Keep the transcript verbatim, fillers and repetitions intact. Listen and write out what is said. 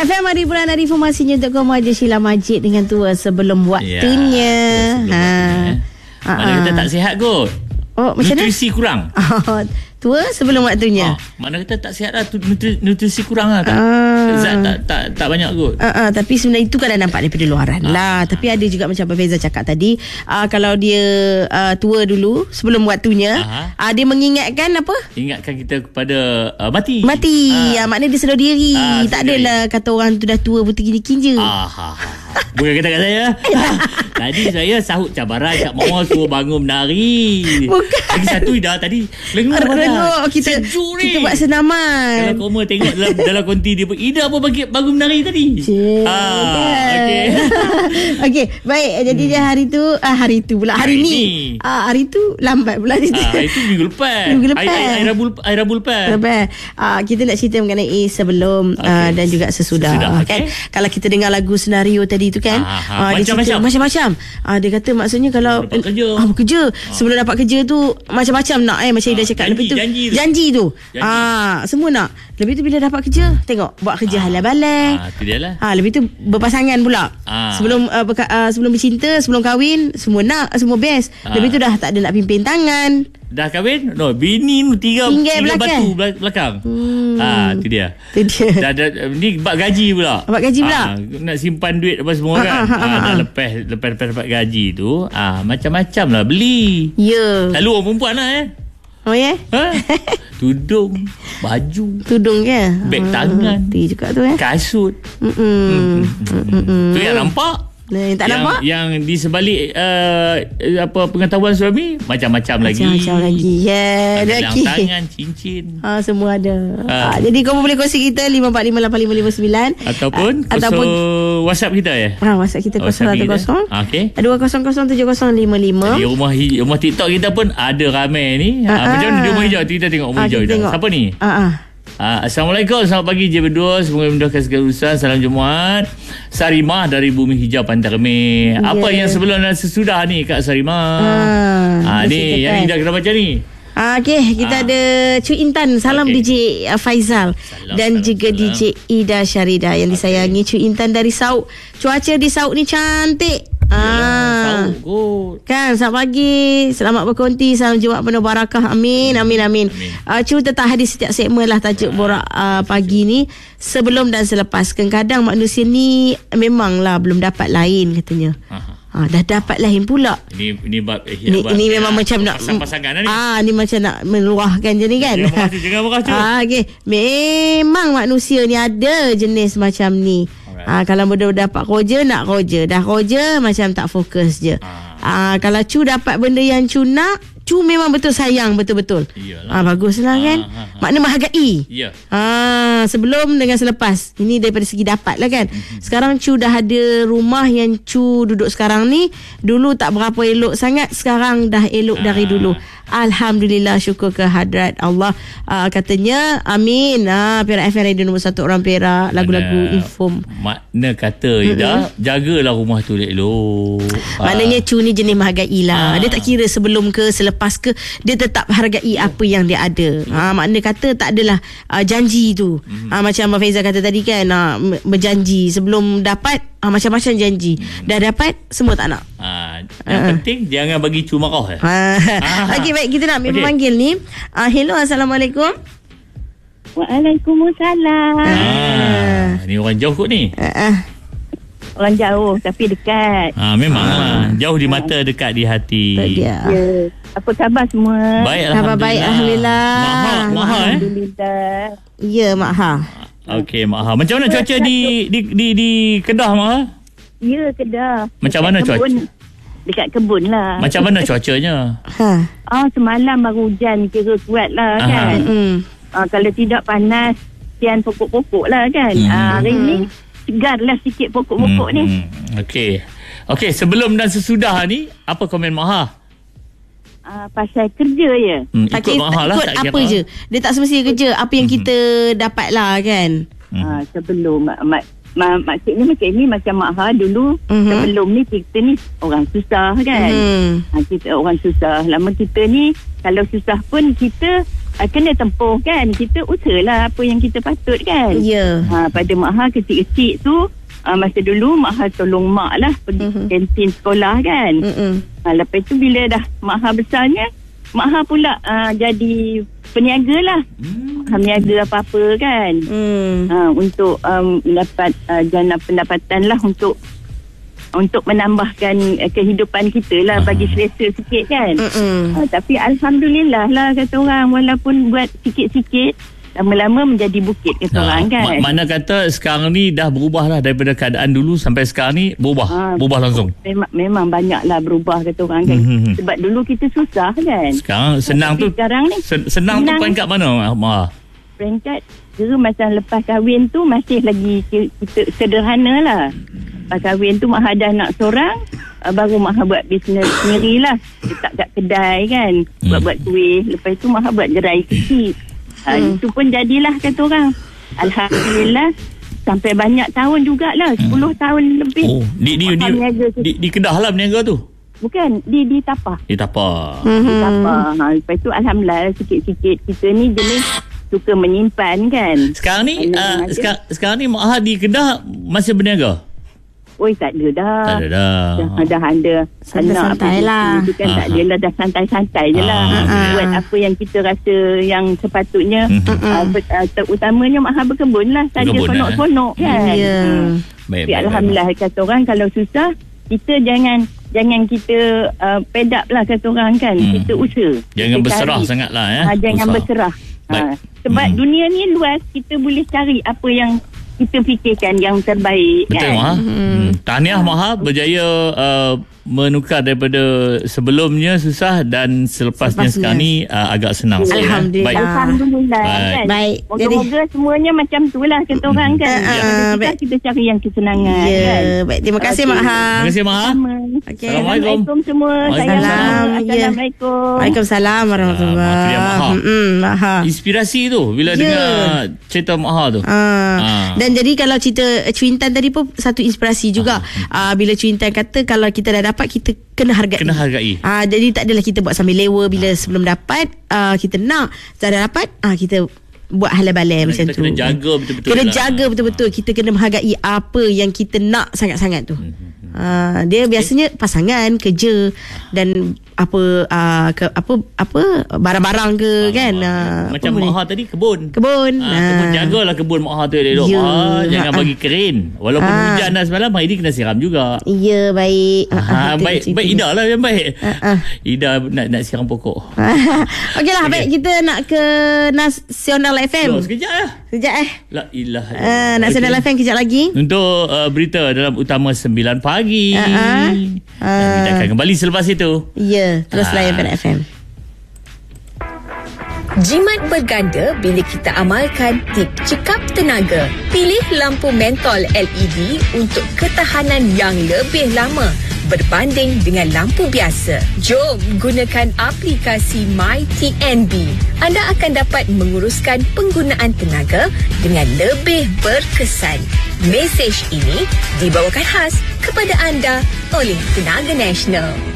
F M hari bulan hari informasinya untuk kamu aja Sheila Majid dengan tua sebelum waktunya. Ya, sebelum ha. waktunya. Mana uh-uh. kita tak sihat kot. Oh, macam nutrisi mana? Kurang. Oh, tua sebelum waktunya. Oh, mana kita tak sihat lah, nutri, nutrisi kurang lah tak. Uh. Zat tak, tak, tak banyak kot. Uh, uh, tapi sebenarnya itu kalau nampak daripada luaran uh. lah. Tapi ada juga macam Abang Faizal cakap tadi, uh, kalau dia uh, tua dulu sebelum waktunya, uh, dia mengingatkan apa? Ingatkan kita kepada uh, mati. Mati. Uh. Uh, maknanya dia sedar diri. Uh, tak adalah kata orang tu dah tua putih gini je. Ah, ha, ha. Bukan kata kat saya. Tadi saya sahut cabaran Kak Mama suruh bangun menari. Bukan. Lagi satu dah tadi lengur dah. Kita kita buat senaman. Kalau kamu tengok dalam dalam konti dia pun Ida apa bagi bangun menari tadi. Cik, ah, okey. Okey, baik. Jadi hmm. dia hari tu ah, hari tu pula hari, hari ni. ni. Ah, hari tu lambat pula dia. Ah, itu minggu lepas. Minggu lepas. Hari Rabu hari Rabu lepas. Lepas. Ah, kita nak cerita mengenai sebelum okay. ah, dan juga sesudah, sesudah kan. Okay. Kalau kita dengar lagu senario tadi tu kan, ah, ah, dia macam-macam. macam-macam. Ah, dia kata maksudnya kalau dapat kerja. Ah, bekerja. Ah. Sebelum dapat kerja tu macam-macam nak eh macam ah, Ida cakap. Janji, Lepas tu janji tu. Janji tu. Janji. Ah, semua nak. Lebih tu bila dapat kerja, tengok buat kerja ah. halal-balai. Ah, tu dia lah. Ah, lebih tu berpasangan pula. Ah. Sebelum uh, berka- uh, sebelum bercinta, sebelum kahwin, semua nak, semua best. Ah. Lebih tu dah tak ada nak pimpin tangan. Dah kahwin? No, bini tiga, tiga belakang. batu belakang. Hmm. Ah, tu dia. Tu dia. Dah, dah, ni bab gaji pula. Bab gaji pula. Ah, nak simpan duit apa semua kan. Ah, ah, ah, ah, dah lepas lepas lepas dapat gaji tu, ah macam-macam lah beli. Ya. Lalu orang perempuan lah eh. Oh ya? Yeah? Ha? Tudung, baju, tudung ke? Beg tangan, ti juga tu eh. Kasut. Hmm. Tu yang nampak. Nah, yang tak yang, nampak? Yang di sebalik uh, apa pengetahuan suami macam-macam lagi. Macam-macam lagi. Ya, yeah, gelang tangan, cincin. Ha, semua ada. Ha. Ha, jadi kamu boleh kongsi kita lima empat lima lapan lima lima sembilan ataupun A- ataupun WhatsApp kita ya. Ha, WhatsApp kita kosong satu kosong. Okey. dua kosong kosong tujuh kosong lima lima. Di rumah rumah TikTok kita pun ada ramai ni. Ha, macam mana di rumah hijau kita tengok rumah ha, hijau kita. Siapa ni? Ha ah. Uh, Assalamualaikum, selamat pagi je berdua. Semoga memudahkan segala urusan. Salam Jumaat. Sarimah dari Bumi Hijau Pantai Remeh. Yeah. Apa yang sebelum dan sesudah ni Kak Sarimah? Ah, uh, ni yang Ida kena baca ni. Ah, okey, kita ah. ada Cik Intan. Salam okay. D J uh, Faizal salam, dan salam, juga salam. D J Ida Syarida yang okay. disayangi Cik Intan dari Sauk. Cuaca di Sauk ni cantik. Ah, Sauk. Kan, selamat pagi. Selamat berkonti. Salam Jumaat penuh barakah. Amin, amin, amin. amin. Uh, Cu tetap hadir setiap segmen lah tajuk ah. borak uh, pagi ni. Sebelum dan selepas. Kadang manusia ni memanglah belum dapat lain katanya. Aha. Ah, dah dapat lain pula. Ini ini bab eh, ni, bab, ini ya, memang macam nak pasang-pasangan ni. Ah, ni macam nak meluahkan je ni kan. Jangan berkata, jangan berkata. Ah, okey. Memang manusia ni ada jenis macam ni. Ah, kalau benda dapat kerja nak kerja, dah kerja macam tak fokus je. Ah, ah kalau Cu dapat benda yang Cu nak, Cu memang betul sayang betul-betul. Iyalah. Ah, baguslah kan. Ah, ah, ah. Makna menghargai. Ya. Ah, sebelum dengan selepas. Ini daripada segi dapat lah kan. Mm-hmm. Sekarang Cu dah ada rumah yang Cu duduk sekarang ni. Dulu tak berapa elok sangat, sekarang dah elok ah. dari dulu. Alhamdulillah, syukur ke hadrat Allah. Uh, katanya amin. Ah, Perak F M Radio nombor satu orang Perak, lagu-lagu inform. Makna kata Ida, mm-hmm. jagalah rumah tu elok. Maknanya Cu ni jenis menghargai lah. Ah. Dia tak kira sebelum ke selepas ke, dia tetap hargai apa yang dia ada. Ah, makna kata tak adalah uh, janji tu. Mm-hmm. Ah, macam Abang Faizal kata tadi kan, uh, berjanji sebelum dapat uh, macam-macam janji. Mm-hmm. Dah dapat semua tak nak. Ah, yang uh-uh. penting jangan bagi Cu marah. Ah. Okey, baik, kita nak okay. memanggil ni. Uh, hello, Assalamualaikum. Waalaikumsalam. Ah, ni orang jauh kot ni. Uh-uh. Orang jauh tapi dekat. Ah, memang ah. jauh di mata, dekat di hati. Ya. Apa khabar semua? Baik, Alhamdulillah. Baik, Alhamdulillah. Mak Ha, Mak Ha eh? Alhamdulillah. Ya, Mak Ha. Okey, Mak Ha. Macam mana cuaca di di di, di Kedah, Mak Ha? Ya, Kedah. Macam dekat mana kebun, cuaca? Dekat kebun lah. Macam mana cuacanya? Ha. Ah, semalam baru hujan kira kuat lah. Aha. Kan. Hmm. Ah, kalau tidak panas, kian pokok-pokok lah kan. Hmm. Ah, hari ni segar lah sikit pokok-pokok hmm. ni. Okey. Okey, sebelum dan sesudah ni, apa komen Mak Ha? Uh, pasal kerja je. Hmm, ikut tak, Mak Ha lah. Ikut tak apa je. Dia tak semestinya kerja. Apa yang hmm. kita dapat lah kan. Hmm. Uh, sebelum mak, mak, mak, maksudnya macam ni, macam Mak Ha dulu, hmm. sebelum ni kita ni orang susah kan. Hmm. Uh, kita orang susah. Lama kita ni, kalau susah pun kita uh, kena tempuh kan. Kita usahalah apa yang kita patut kan. Ya. Ha, pada Mak Ha kecil-kecil tu, uh, masa dulu Mak Ha tolong Mak lah pergi uh-huh. kantin sekolah kan. Uh-uh. Ha, lepas tu bila dah Mak Ha besarnya, Mak Ha pula uh, jadi peniaga lah. Hmm. Ha, niaga apa-apa kan. Hmm. Ha, untuk um, dapat uh, jana pendapatan lah untuk untuk menambahkan uh, kehidupan kita lah, bagi selesa sikit kan. Uh-uh. Ha, tapi Alhamdulillah lah kata orang, walaupun buat sikit-sikit, lama-lama menjadi bukit kata ha, orang kan. Mana kata sekarang ni dah berubah lah daripada keadaan dulu sampai sekarang ni berubah. Ha, berubah langsung. Memang, memang banyak lah berubah kata orang kan. Mm-hmm. Sebab dulu kita susah kan. Sekarang senang tu. Sekarang ni. Sen, senang, senang tu peringkat mana? Ma? Peringkat kira masa lepas kahwin tu masih lagi kita sederhana lah. Lepas kahwin tu Mak Ha dah nak seorang, uh, baru Mak Ha buat bisnes sendiri lah. Letak kat kedai kan. Mm. Buat-buat kuih. Lepas tu Mak Ha buat gerai kecil. Hmm. Uh, itu pun jadilah kata orang. Alhamdulillah sampai banyak tahun jugalah, sepuluh hmm. tahun lebih. Oh, di di di, di di Kedah lah berniaga tu. Bukan, di di Tapah. Di Tapah. Hmm. Di Tapah. Ha, lepas tu alhamdulillah sikit-sikit kita ni jenis suka menyimpan kan. Sekarang ni uh, sekarang, sekarang ni Mak Ha di Kedah masih berniaga? Oi, tak ada dah. Tak ada dah. Dah, dah ada. Santai-santai lah. Itu kan tak ada lah. Dah santai-santai je lah. Buat apa yang kita rasa yang sepatutnya. Uh, uh, terutamanya Mak Ha berkebun lah. Saja konok-konok kan. Ya. Tapi alhamdulillah kata orang, kalau susah, kita jangan jangan kita uh, pedap lah kata orang kan. Hmm. Kita usaha. Jangan kita berserah cari. sangat lah ya. Uh, jangan usaha. berserah. Uh, sebab hmm. dunia ni luas. Kita boleh cari apa yang kita fikirkan yang terbaik. Betul, kan? Mak Ha. Hmm. Tahniah Mak Ha berjaya uh, menukar daripada sebelumnya susah dan selepasnya, selepasnya. sekarang ni uh, agak senang. Alhamdulillah. Baik. Alhamdulillah. Baik. Kan? Baik. Moga-moga jadi semuanya macam tu lah kata orang kan. Uh, uh, kita, kita cari yang kesenangan. Ya. Kan? Baik. Terima kasih okay. Mak Ha. Terima kasih Mak Ha. Okay. Assalamualaikum semua. Waalaikumsalam. Assalamualaikum. Waalaikumsalam warahmatullahi wabarakatuh. Hmm, Mak Ha. Inspirasi tu bila yeah. dengar cerita Mak Ha tu. Uh, uh. Dan jadi kalau cerita Cuintan tadi pun satu inspirasi juga. Uh. Uh, bila Cuintan kata kalau kita dah dapat, kita kena hargai. Kena hargai. Uh, jadi tak adalah kita buat sambil lewa bila uh. sebelum dapat. Uh, kita nak, dah dapat, uh, kita buat halal-balai macam tu. Kena jaga betul-betul. Kena lah. jaga betul-betul. Kita kena menghargai apa yang kita nak sangat-sangat tu. Hmm. Uh, dia biasanya pasangan, kerja dan apa uh, ke, apa apa barang-barang ke ah, kan uh, macam Mak Ha tadi kebun kebun ah, uh. kebun jagalah kebun Mak Ha tu elok ya. ah, jangan uh. bagi kering walaupun uh. hujan dah semalam, hari ni kena siram juga. Ya baik uh, uh, uh, baik baik Ida lah yang baik. uh, uh. Ida nak nak siram pokok. Okeylah okay. Baik, kita nak ke Nasional F M. So, sekejap lah sekejap eh la ilaha uh, Nasional okay. F M kejap lagi untuk uh, berita dalam Utama sembilan pagi. uh, uh. Uh. Kita akan kembali selepas itu. Ya. Terus layan Pen F M. Jimat berganda bila kita amalkan tip cekap tenaga. Pilih lampu mentol L E D untuk ketahanan yang lebih lama berbanding dengan lampu biasa. Jom gunakan aplikasi MyTNB. Anda akan dapat menguruskan penggunaan tenaga dengan lebih berkesan. Mesej ini dibawakan khas kepada anda oleh Tenaga Nasional.